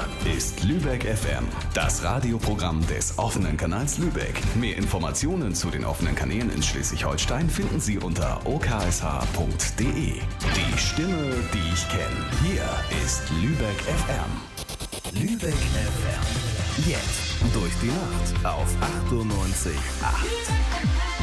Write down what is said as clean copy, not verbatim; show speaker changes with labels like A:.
A: ist Lübeck FM, das Radioprogramm des offenen Kanals Lübeck. Mehr Informationen zu den offenen Kanälen in Schleswig-Holstein finden Sie unter oksh.de. Die Stimme, die ich kenne. Hier ist Lübeck FM. Lübeck FM. Jetzt durch die Nacht auf 98.8.